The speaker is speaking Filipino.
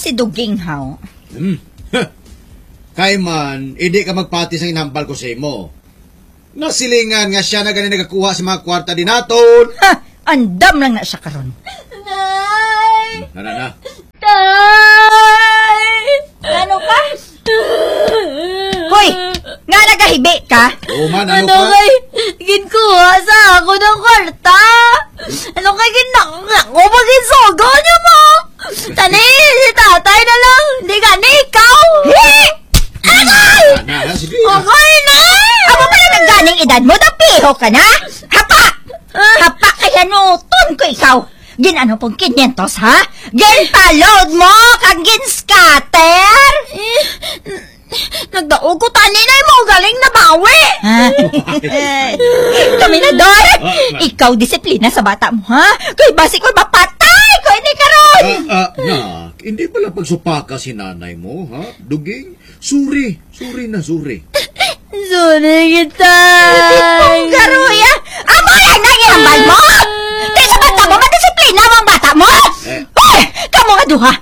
si Duging, haw. Kay man, hindi ka magpati sa inampal ko sa imo. Nasilingan nga siya na ganin nagakuha sa mga kwarta din naton. Ha! Andam lang na siya karon. Nay! Na. Tay! Ano ka? Hoy! Nga nagahibi ka? Oo man, Ano ka? kay ginkuha sa ako ng kwarta? Ano kay ginako mag-insogo niyo mo? Tani, si tatay na lang. Hindi ka ni ikaw. Agay! Na, sige. Okay na! Amo pala ng ganing edad mo, napiho ka na? Hapa! Hapa kaya nuton ko ikaw. Ginano pong 500, ha? Ginpaload mo kang gin-scatter? Nagdaog ko taninay mo, galing na bawi. Kaminador! Ikaw disiplina sa bata mo, ha? Kay basi ko mapatay ko ini karon. Nak, hindi pala pagsupaka si nanay mo, ha? Duging, suri na suri. Sorry kita. Pong garuya! Amo yan ang ihambal mo! Kay sa bata mo, madisiplina mo ang bata mo! Kamu nga duha,